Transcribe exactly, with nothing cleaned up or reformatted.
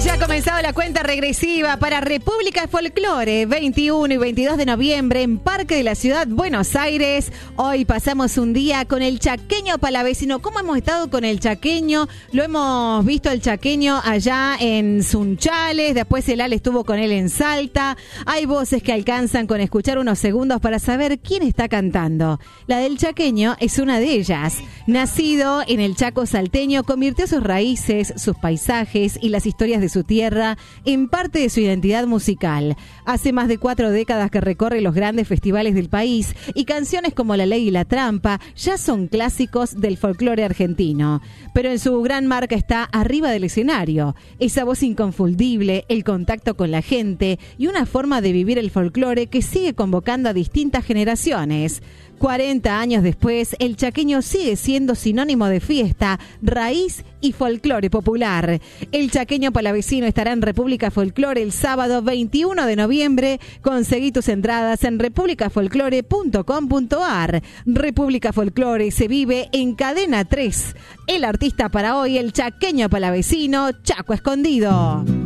Ya ha comenzado la cuenta regresiva para República Folclore, veintiuno y veintidós de noviembre en Parque de la Ciudad, Buenos Aires. Hoy pasamos un día con el chaqueño palavecino. ¿Cómo hemos estado con el chaqueño? Lo hemos visto el chaqueño allá en Sunchales, después el Ale estuvo con él en Salta. Hay voces que alcanzan con escuchar unos segundos para saber quién está cantando. La del chaqueño es una de ellas. Nacido en el Chaco salteño, convirtió sus raíces, sus paisajes y las historias de su tierra en parte de su identidad musical. Hace más de cuatro décadas que recorre los grandes festivales del país y canciones como La Ley y la Trampa ya son clásicos del folclore argentino. Pero en su gran marca está arriba del escenario, esa voz inconfundible, el contacto con la gente y una forma de vivir el folclore que sigue convocando a distintas generaciones. cuarenta años después, el chaqueño sigue siendo sinónimo de fiesta, raíz y folclore popular. El chaqueño palavecino estará en República Folclore el sábado veintiuno de noviembre. Conseguí tus entradas en república folclore punto com punto ar. República Folclore se vive en Cadena tres. El artista para hoy, el chaqueño palavecino, Chaco Escondido.